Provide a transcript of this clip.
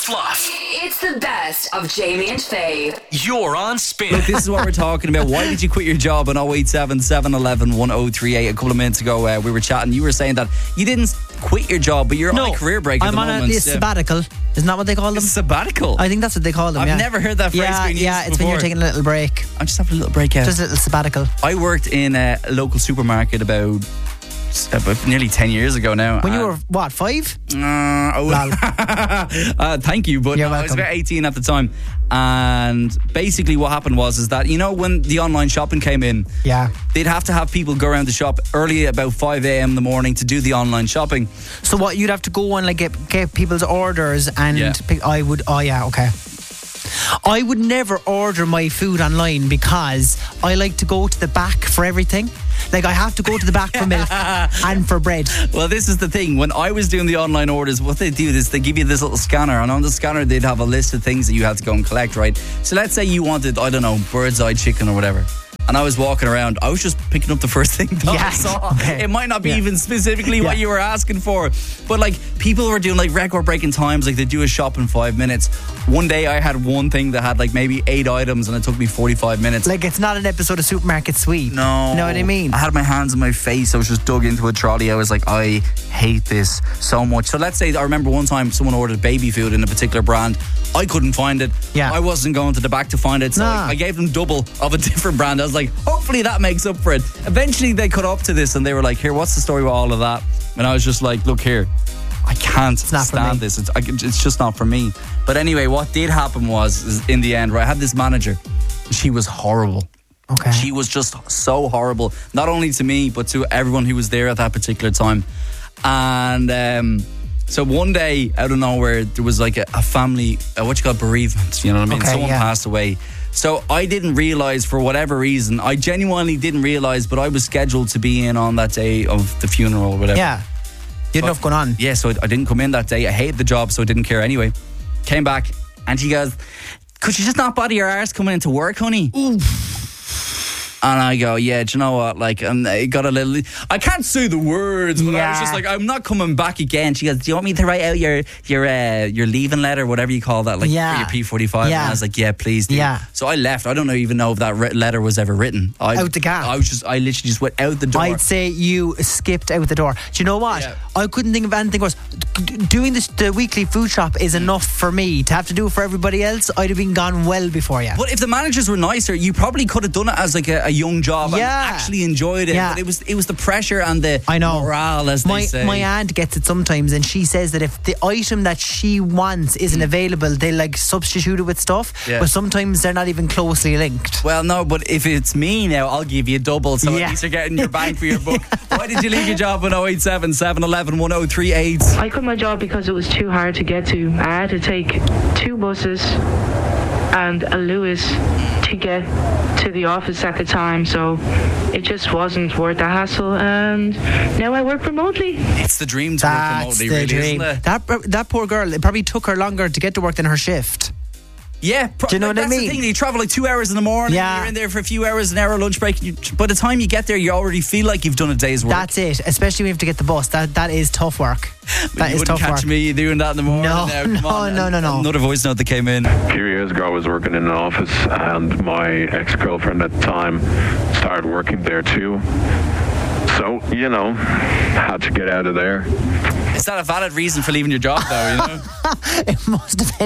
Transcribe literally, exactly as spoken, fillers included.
fluff. It's the best of Jamie and Faye. You're on Spin. Look, this is what we're talking about. Why did you quit your job on oh eight seven, seven one one, one oh three eight? A couple of minutes ago, uh, we were chatting. You were saying that you didn't quit your job, but you're No, on a career break at I'm the on moment. a sabbatical. Isn't that what they call them? Sabbatical? I think that's what they call them. I've yeah. never heard that phrase Yeah, being used yeah. It's before. when you're taking a little break. I'm just having a little break out. Just a little sabbatical. I worked in a local supermarket about about nearly ten years ago now. When you and- were what, five? Uh, oh, Lol. uh, thank you, but You're no, I was welcome. about eighteen at the time. And basically what happened was is that, you know, when the online shopping came in, Yeah. they'd have to have people go around the shop early, about five a.m. in the morning, to do the online shopping. So what, you'd have to go and like get, get people's orders and Yeah. pick, I would, oh yeah, okay. I would never order my food online because I like to go to the back for everything. Like I have to go to the back for milk and for bread. Well, this is the thing. When I was doing the online orders, what they do is they give you this little scanner, and on the scanner they'd have a list of things that you had to go and collect, right? So let's say you wanted, I don't know, bird's eye chicken or whatever. And I was walking around, I was just picking up the first thing that I Yeah. saw. Okay. It might not be Yeah. even specifically what Yeah. you were asking for. But like, people were doing like record breaking times, like they do a shop in five minutes. One day I had one thing that had like maybe eight items and it took me forty-five minutes. Like it's not an episode of Supermarket Sweep. No. You know what I mean? I had my hands in my face. I was just dug into a trolley. I was like, I hate this so much. So let's say, I remember one time someone ordered baby food in a particular brand. I couldn't find it. Yeah. I wasn't going to the back to find it. So Nah. I, I gave them double of a different brand. I was like, hopefully that makes up for it. Eventually they cut up to this and they were like, here, what's the story with all of that? And I was just like, look here, I can't not for me. stand this. It's, I, it's just not for me. But anyway, what did happen was, is in the end, right, I had this manager. She was horrible. Okay. She was just so horrible, not only to me, but to everyone who was there at that particular time. And um, so one day, out of nowhere, there was like a, a family, uh, what you call bereavement, you know what I mean? Okay, Someone yeah. passed away. So I didn't realise, for whatever reason, I genuinely didn't realise, but I was scheduled to be in on that day of the funeral or whatever. Yeah. You had enough going on. Yeah, so I, I didn't come in that day. I hated the job, so I didn't care anyway. Came back, and she goes, could you just not bother your arse coming into work, honey? And I go, yeah, do you know what? Like, and it got a little. I can't say the words, but I was Yeah. just like, I'm not coming back again. She goes, do you want me to write out your your uh, your leaving letter, whatever you call that, like Yeah. for your P forty-five? Yeah. And I was like, yeah, please do. Yeah. So I left. I don't know, even know if that re- letter was ever written. I, Out the gap. I was just, I literally just went out the door. I'd say you skipped out the door. Do you know what? Yeah. I couldn't think of anything worse. D- Doing this, the weekly food shop is enough for me. To have to do it for everybody else, I'd have been gone well before you. But if the managers were nicer, you probably could have done it as like a, a young job Yeah. and actually enjoyed it. Yeah. But it was it was the pressure and the I know. morale, as my they say. my aunt gets it sometimes, and she says that if the item that she wants isn't available, they like substitute it with stuff. Yeah. But sometimes they're not even closely linked. Well, no, but if it's me now, I'll give you double, so Yeah. at least you're getting your bang for your buck. Why did you leave your job on oh eight seven, seven one one, one oh three eight? I quit my job because it was too hard to get to. I had to take two buses and a Lewis to get to the office at the time, so it just wasn't worth the hassle, and now I work remotely. It's the dream to work That's remotely, the really, dream. isn't it? That that poor girl. It probably took her longer to get to work than her shift. Yeah, pro- Do you know like, what I that's mean? the thing. You travel like two hours in the morning. Yeah. You're in there for a few hours, an hour lunch break. And you, by the time you get there, you already feel like you've done a day's work. That's it. Especially when you have to get the bus. That that is tough work. But That you is wouldn't tough catch work. me doing that in the morning. No, now. Come no, on. no, no, no. Another voice note that came in. A few years ago, I was working in an office, and my ex-girlfriend at the time started working there too. So, you know, had to get out of there. Is that a valid reason for leaving your job, though? You know. It must have been.